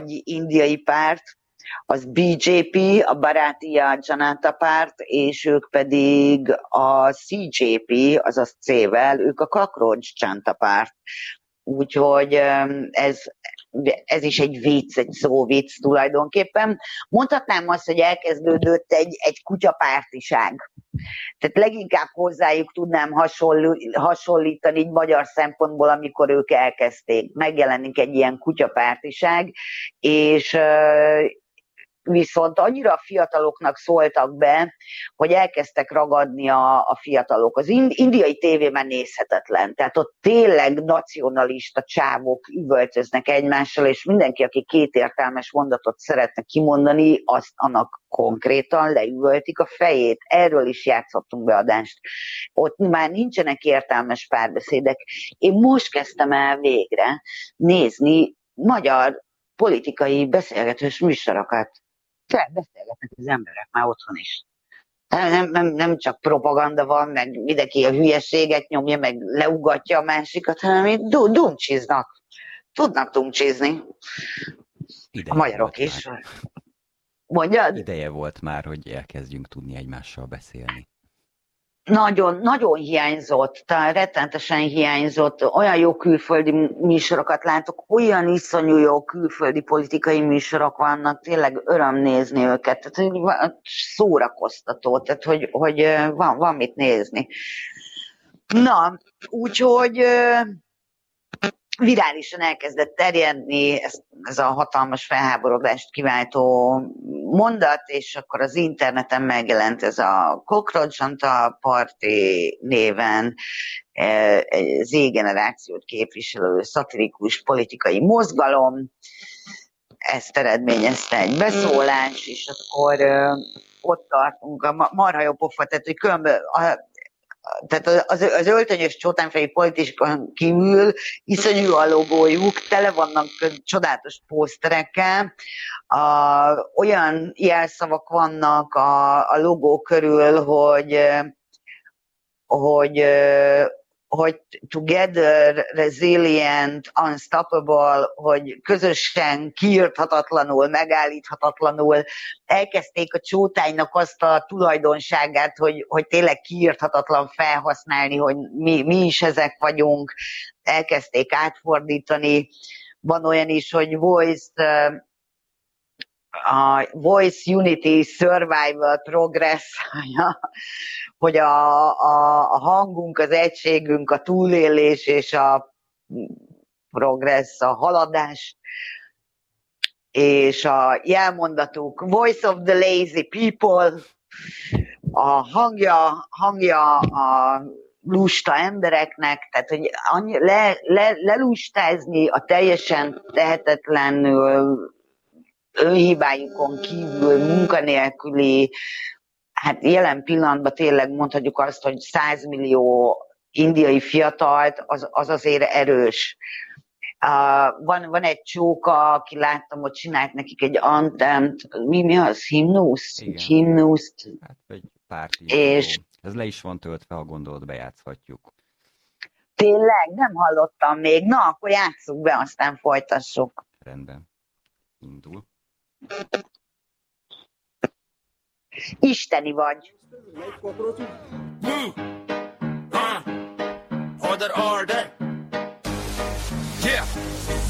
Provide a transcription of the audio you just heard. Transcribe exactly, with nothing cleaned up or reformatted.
nagy indiai párt, az bé jé pé, a Bharatiya Janata párt, és ők pedig a cé jé pé, azaz C-vel, ők a Cockroach Janta párt. Úgyhogy ez, ez is egy vicc, egy szóvicc tulajdonképpen. Mondhatnám azt, hogy elkezdődött egy, egy kutyapártiság. Tehát leginkább hozzájuk tudnám hasonlítani így magyar szempontból, amikor ők elkezdték. Megjelenik egy ilyen kutyapártiság, és viszont annyira a fiataloknak szóltak be, hogy elkezdtek ragadni a, a fiatalok. Az indiai tévében nézhetetlen, tehát ott tényleg nacionalista csávok üvöltöznek egymással, és mindenki, aki kétértelmes mondatot szeretne kimondani, azt annak konkrétan leüvöltik a fejét. Erről is játszottunk beadást. Ott már nincsenek értelmes párbeszédek. Én most kezdtem el végre nézni magyar politikai beszélgetős műsorokat. Felbeszélgetnek az emberek már otthon is. Nem, nem, nem csak propaganda van, meg mindenki a hülyeséget nyomja, meg leugatja a másikat, hanem így dumcsiznak. Tudnak dumcsizni. A magyarok is. Már. Mondjad? Ideje volt már, hogy elkezdjünk tudni egymással beszélni. Nagyon, nagyon hiányzott, tehát rettentesen hiányzott, olyan jó külföldi műsorokat látok, olyan iszonyú jó külföldi politikai műsorok vannak, tényleg öröm nézni őket, tehát szórakoztató, tehát hogy, hogy van, van mit nézni. Na, úgyhogy virálisan elkezdett terjedni ez, ez a hatalmas felháborodást kiváltó mondat, és akkor az interneten megjelent ez a Cockroach Janta Party néven Z-generációt képviselő szatirikus politikai mozgalom. Ezt eredményezte egy beszólás, és akkor ott tartunk, a marha jó pofa, tehát hogy különböző, tehát az, az öltönyös csótánfejű politikán kívül iszonyú a logójuk, tele vannak csodálatos pószterekkel, a, olyan jelszavak vannak a, a logó körül, hogy, hogy, hogy together, resilient, unstoppable, hogy közösen kiirthatatlanul, megállíthatatlanul elkezdték a csótánynak azt a tulajdonságát, hogy, hogy tényleg kiirthatatlan felhasználni, hogy mi, mi is ezek vagyunk, elkezdték átfordítani. Van olyan is, hogy voice, a Voice Unity Survival Progress, hogy a, a, a hangunk, az egységünk, a túlélés és a progress, a haladás, és a jelmondatuk Voice of the Lazy People, a hangja, hangja a lusta embereknek, tehát hogy annyi, le, le, lelustázni a teljesen tehetetlenül önhibájukon kívül munkanélküli, hát jelen pillanatban tényleg mondhatjuk azt, hogy száz millió indiai fiatalt, az, az azért erős. Uh, van, van egy csóka, aki láttam, hogy csinált nekik egy anthemt, mi, mi az? Himnusz? Himnuszt. Hát egy párti. És ez le is van töltve, ha gondolod, bejátszhatjuk. Tényleg? Nem hallottam még. Na, akkor játsszuk be, aztán folytassuk. Rendben. Indul. Isteni vagy. Order, order. Yeah.